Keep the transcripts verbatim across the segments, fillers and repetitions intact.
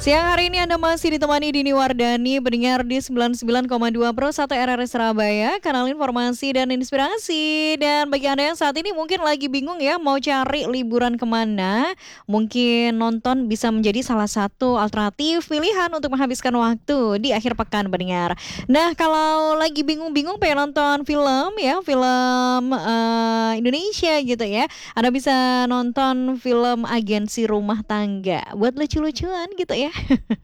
Siang hari ini Anda masih ditemani Dini Wardani, pendengar di sembilan puluh sembilan koma dua Pro satu R R I Surabaya, kanal informasi dan inspirasi. Dan bagi Anda yang saat ini mungkin lagi bingung ya mau cari liburan kemana, mungkin nonton bisa menjadi salah satu alternatif pilihan untuk menghabiskan waktu di akhir pekan, pendengar. Nah, kalau lagi bingung-bingung pengen nonton film ya, film eh, Indonesia gitu ya, Anda bisa nonton film Agensi Rumah Tangga buat lucu-lucuan gitu ya.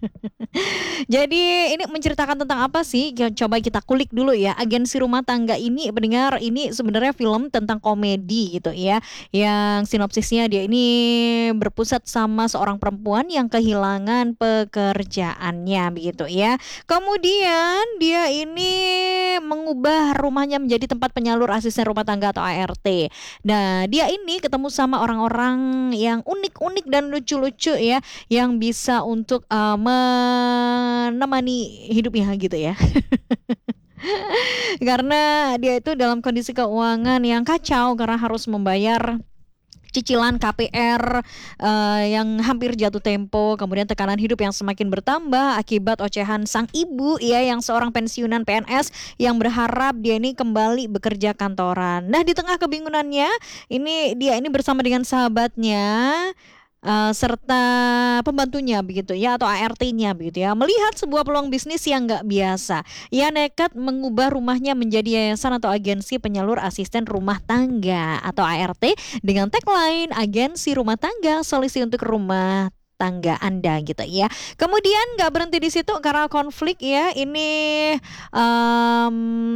Jadi ini menceritakan tentang apa sih? Ya, coba kita kulik dulu ya. Agensi Rumah Tangga ini pendengar, ini sebenarnya film tentang komedi gitu ya. Yang sinopsisnya dia ini berpusat sama seorang perempuan yang kehilangan pekerjaannya begitu ya. Kemudian dia ini mengubah rumahnya menjadi tempat penyalur asisten rumah tangga atau A R T. Nah, dia ini ketemu sama orang-orang yang unik-unik dan lucu-lucu ya, yang bisa untuk uh, menemani hidupnya gitu ya. Karena dia itu dalam kondisi keuangan yang kacau karena harus membayar cicilan K P R uh, yang hampir jatuh tempo, kemudian tekanan hidup yang semakin bertambah akibat ocehan sang ibu ya, yang seorang pensiunan P N S yang berharap dia ini kembali bekerja kantoran. Nah, di tengah kebingungannya ini dia ini bersama dengan sahabatnya Uh, serta pembantunya begitu ya, atau A R T-nya begitu ya, melihat sebuah peluang bisnis yang nggak biasa. Ia nekat mengubah rumahnya menjadi yayasan atau agensi penyalur asisten rumah tangga atau A R T dengan tagline Agensi Rumah Tangga, solusi untuk rumah tangga Anda gitu ya. Kemudian nggak berhenti di situ karena konflik ya, ini um,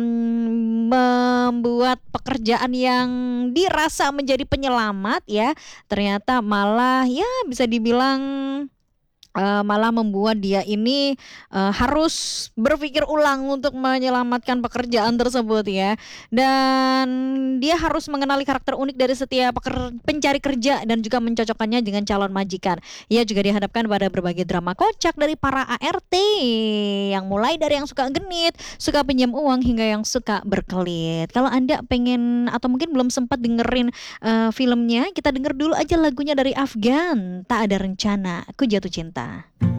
membuat pekerjaan yang dirasa menjadi penyelamat ya, ternyata malah ya bisa dibilang Uh, malah membuat dia ini uh, harus berpikir ulang untuk menyelamatkan pekerjaan tersebut ya. Dan dia harus mengenali karakter unik dari setiap peker- pencari kerja dan juga mencocokkannya dengan calon majikan. Ia juga dihadapkan pada berbagai drama kocak dari para A R T, yang mulai dari yang suka genit, suka pinjam uang, hingga yang suka berkelit. Kalau Anda pengen atau mungkin belum sempat dengerin uh, filmnya, kita denger dulu aja lagunya dari Afgan, Tak Ada Rencana, Aku Jatuh Cinta.